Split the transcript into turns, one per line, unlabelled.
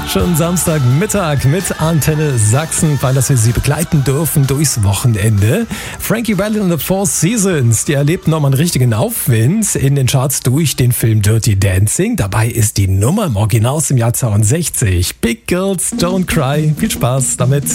Schon Samstagmittag mit Antenne Sachsen, weil dass wir Sie begleiten dürfen durchs Wochenende. Frankie Valli und the Four Seasons, die erlebten nochmal einen richtigen Aufwind in den Charts durch den Film Dirty Dancing. Dabei ist die Nummer im Original aus dem Jahr 62. Big Girls Don't Cry. Viel Spaß damit.